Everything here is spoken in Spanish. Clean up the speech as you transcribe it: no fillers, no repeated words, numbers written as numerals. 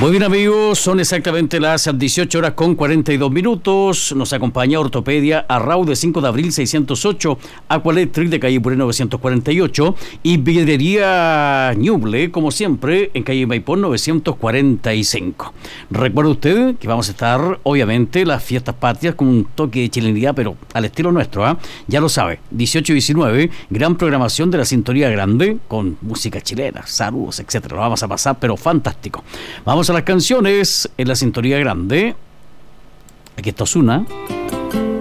Muy bien, amigos, son exactamente las 18 horas con 42 minutos. Nos acompaña Ortopedia Arrau de 5 de abril 608, Aqualectric de calle Puré 948 y Vidrería Ñuble, como siempre, en calle Maipón 945. Recuerde usted que vamos a estar, obviamente, las fiestas patrias con un toque de chilenidad, pero al estilo nuestro, ¿eh? Ya lo sabe, 18 y 19, gran programación de la Sintonía Grande con música chilena, saludos, etcétera. Lo vamos a pasar, pero fantástico. Vamos a las canciones en la Sintonía Grande. Aquí está Ozuna.